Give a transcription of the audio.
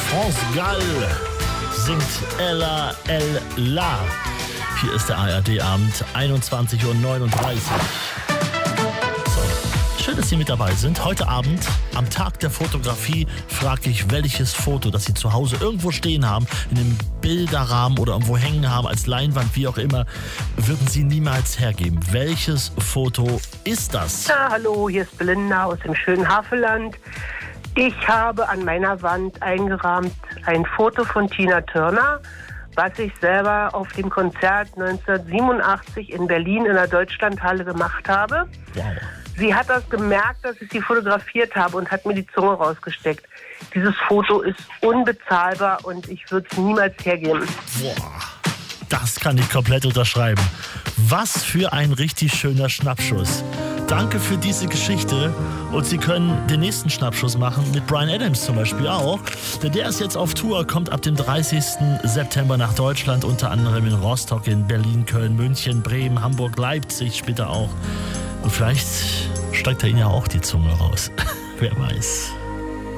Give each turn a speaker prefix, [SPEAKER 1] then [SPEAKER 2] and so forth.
[SPEAKER 1] France Gall singt Ella El La. Hier ist der ARD-Abend, 21:39 Uhr. So, schön, dass Sie mit dabei sind. Heute Abend, am Tag der Fotografie, frage ich, welches Foto, das Sie zu Hause irgendwo stehen haben, in einem Bilderrahmen oder irgendwo hängen haben, als Leinwand, wie auch immer, würden Sie niemals hergeben. Welches Foto ist das?
[SPEAKER 2] Ja, hallo, hier ist Belinda aus dem schönen Havelland. Ich habe an meiner Wand eingerahmt ein Foto von Tina Turner, was ich selber auf dem Konzert 1987 in Berlin in der Deutschlandhalle gemacht habe.
[SPEAKER 1] Wow.
[SPEAKER 2] Sie hat das gemerkt, dass ich sie fotografiert habe und hat mir die Zunge rausgesteckt. Dieses Foto ist unbezahlbar und ich würde es niemals hergeben.
[SPEAKER 1] Boah, das kann ich komplett unterschreiben. Was für ein richtig schöner Schnappschuss. Danke für diese Geschichte und Sie können den nächsten Schnappschuss machen mit Bryan Adams zum Beispiel auch, denn der ist jetzt auf Tour, kommt ab dem 30. September nach Deutschland, unter anderem in Rostock, in Berlin, Köln, München, Bremen, Hamburg, Leipzig später auch. Und vielleicht steigt da Ihnen ja auch die Zunge raus. Wer weiß.